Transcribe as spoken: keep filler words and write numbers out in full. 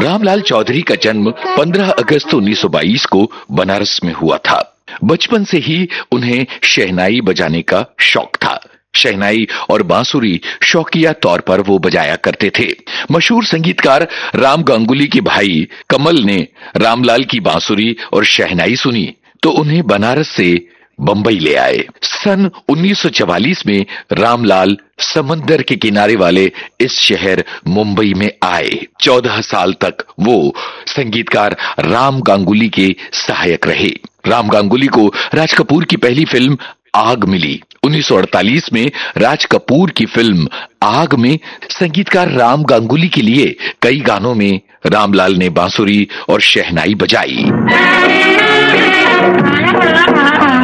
रामलाल चौधरी का जन्म पंद्रह अगस्त उन्नीस सौ बाईस को बनारस में हुआ था। बचपन से ही उन्हें शहनाई बजाने का शौक था। शहनाई और बांसुरी शौकिया तौर पर वो बजाया करते थे। मशहूर संगीतकार राम गांगुली के भाई कमल ने रामलाल की बांसुरी और शहनाई सुनी तो उन्हें बनारस से बंबई ले आए। सन उन्नीस सौ चवालीस में रामलाल समंदर के किनारे वाले इस शहर मुंबई में आए। चौदह साल तक वो संगीतकार राम गांगुली के सहायक रहे। राम गांगुली को राज कपूर की पहली फिल्म आग मिली। उन्नीस सौ अड़तालीस में राज कपूर की फिल्म आग में संगीतकार राम गांगुली के लिए कई गानों में रामलाल ने बांसुरी और शहनाई बजाई।